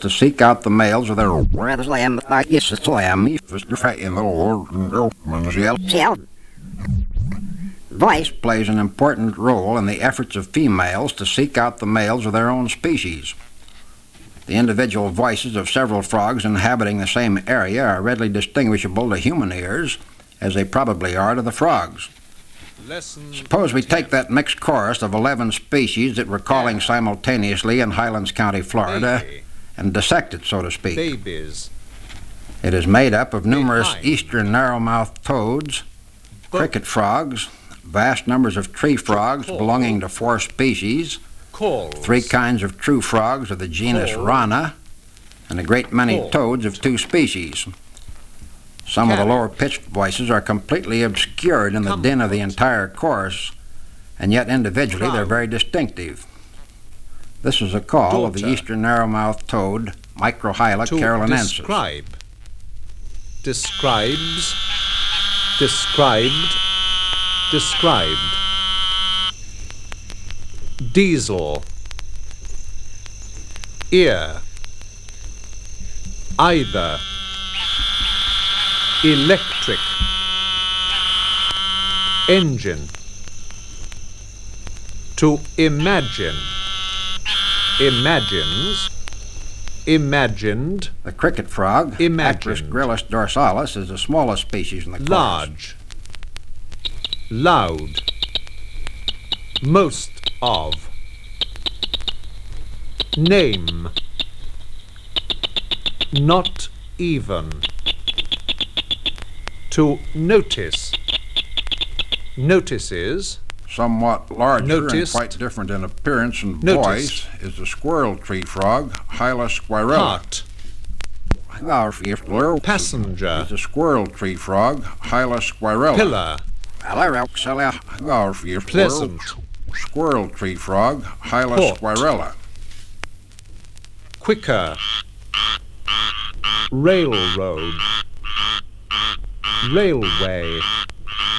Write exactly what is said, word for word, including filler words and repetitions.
to seek out the males of their voice plays an important role in the efforts of females to seek out the males of their own species. The individual voices of several frogs inhabiting the same area are readily distinguishable to human ears, as they probably are to the frogs. Suppose we take that mixed chorus of eleven species that we're calling simultaneously in Highlands County, Florida, and dissect it, so to speak. Babies. It is made up of numerous eastern narrow-mouthed toads, cricket frogs, vast numbers of tree frogs belonging to four species, three kinds of true frogs of the genus Rana, and a great many toads of two species. Some of the lower-pitched voices are completely obscured in the din of the entire chorus, and yet individually they're very distinctive. This is a call of the eastern narrow-mouthed toad, Microhyla carolinensis. Describe. Describes. Described. Described. Diesel. Ear. Either. Electric. Engine. To imagine. Imagines. Imagined. The cricket frog, Acris gryllus dorsalis, is the smallest species in the chorus. Large. Loud. Most of. Name. Not even. To notice. Notices. Somewhat larger Noticed. and quite different in appearance and Noticed. voice is the squirrel tree frog, Hyla squirella. Heart. Passenger. Is the squirrel tree frog, Hyla squirella. Pillar. Pleasant. Squirrel tree frog, Hyla Port. squirella. Quicker. Railroad. Railway.